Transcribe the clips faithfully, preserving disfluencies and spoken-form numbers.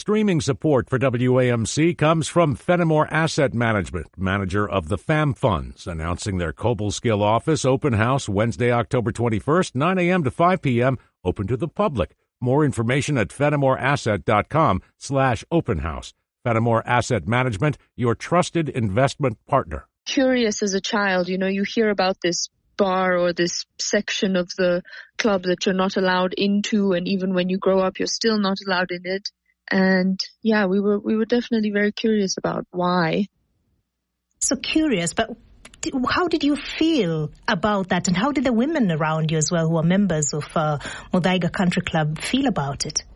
Streaming support for W A M C comes from Fenimore Asset Management, manager of the F A M Funds, announcing their Cobleskill office open house Wednesday, October twenty-first, nine a.m. to five p.m., open to the public. More information at fenimoreasset.com slash open house. Fenimore Asset Management, your trusted investment partner. Curious as a child, you know, you hear about this bar or this section of the club that you're not allowed into, and even when you grow up, you're still not allowed in it. And yeah, we were we were definitely very curious about why. So curious, but how did you feel about that, and how did the women around you as well, who are members of uh, Muthaiga Country Club, feel about it?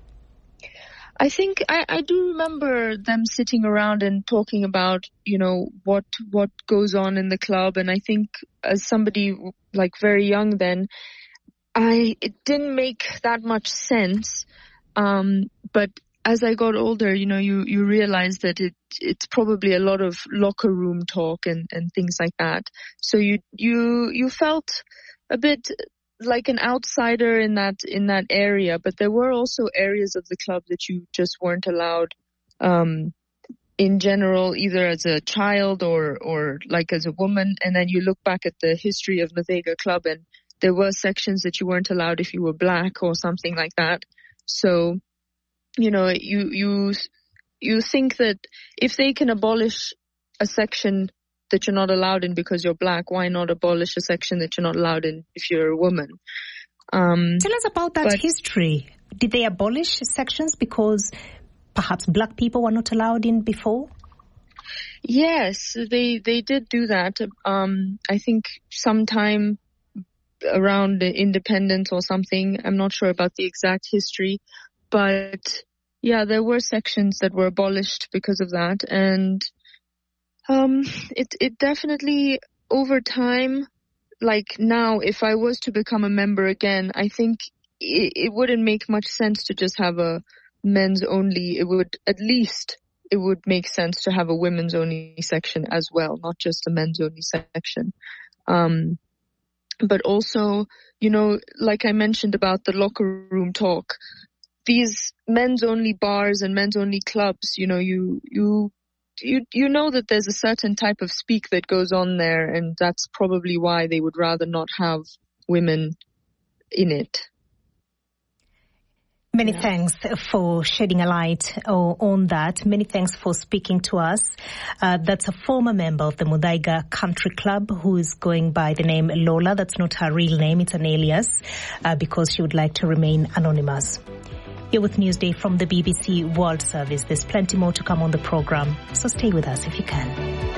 I think I, I do remember them sitting around and talking about, you know, what what goes on in the club. And I think as somebody like very young then, I it didn't make that much sense. Um, but as I got older, you know, you, you realize that it it's probably a lot of locker room talk and, and things like that. So you you you felt a bit like an outsider in that in that area, but there were also areas of the club that you just weren't allowed um in general, either as a child or or like as a woman. And then you look back at the history of Muthaiga Club, and there were sections that you weren't allowed if you were black or something like that. So, you know, you you you think that if they can abolish a section that you're not allowed in because you're black, why not abolish a section that you're not allowed in if you're a woman? Um, Tell us about that but, history. Did they abolish sections because perhaps black people were not allowed in before? Yes, they they did do that. Um, I think sometime around the independence or something. I'm not sure about the exact history, but yeah, there were sections that were abolished because of that. And Um, it, it definitely over time, like now, if I was to become a member again, I think it, it wouldn't make much sense to just have a men's only. It would, at least it would make sense to have a women's only section as well, not just a men's only section. Um, but also, you know, like I mentioned about the locker room talk, these men's only bars and men's only clubs, you know, you, you, You you know that there's a certain type of speak that goes on there, and that's probably why they would rather not have women in it. Many yeah. thanks for shedding a light on that. Many thanks for speaking to us. Uh, that's a former member of the Muthaiga Country Club who is going by the name Lola. That's not her real name, it's an alias, uh, because she would like to remain anonymous. You're with Newsday from the B B C World Service. There's plenty more to come on the program, so stay with us if you can.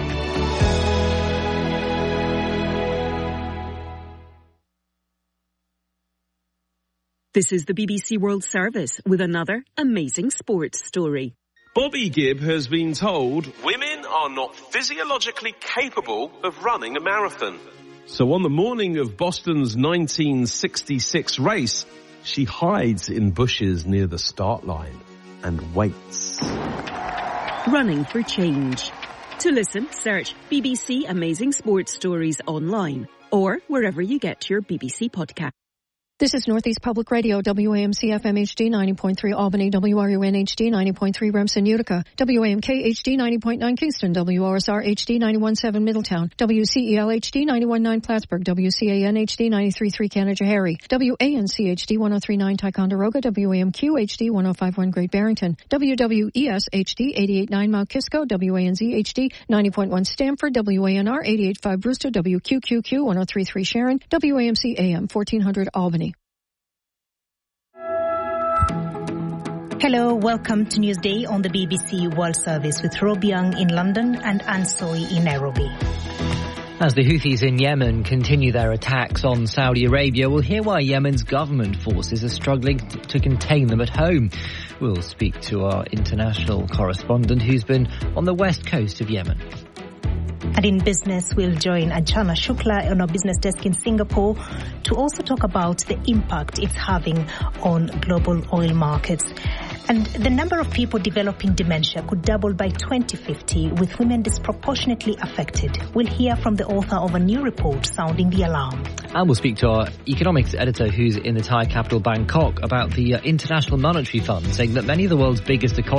This is the B B C World Service with another amazing sports story. Bobby Gibb has been told women are not physiologically capable of running a marathon. So on the morning of Boston's nineteen sixty-six race, she hides in bushes near the start line and waits. Running for change. To listen, search B B C Amazing Sports Stories online or wherever you get your B B C podcast. This is Northeast Public Radio, W A M C F M H D ninety point three Albany, W R U N H D ninety point three Remsen, Utica, W A M K H D ninety point nine Kingston, W R S R H D ninety-one point seven Middletown, W C E L H D ninety-one point nine Plattsburgh, W C A N H D ninety-three point three Canajoharie, W A N C H D one oh three point nine Ticonderoga, W A M Q H D one oh five point one Great Barrington, W W E S H D eighty-eight point nine Mount Kisco, W A N Z H D ninety point one Stamford, W A N R eighty-eight point five Brewster, W Q Q Q one oh three point three Sharon, W A M C A M fourteen hundred Albany. Hello, welcome to Newsday on the B B C World Service with Rob Young in London and Ansoi in Nairobi. As the Houthis in Yemen continue their attacks on Saudi Arabia, we'll hear why Yemen's government forces are struggling to contain them at home. We'll speak to our international correspondent who's been on the west coast of Yemen. And in business, we'll join Anchana Shukla on our business desk in Singapore to also talk about the impact it's having on global oil markets. And the number of people developing dementia could double by twenty fifty, with women disproportionately affected. We'll hear from the author of a new report sounding the alarm. And we'll speak to our economics editor who's in the Thai capital Bangkok about the uh, International Monetary Fund, saying that many of the world's biggest economies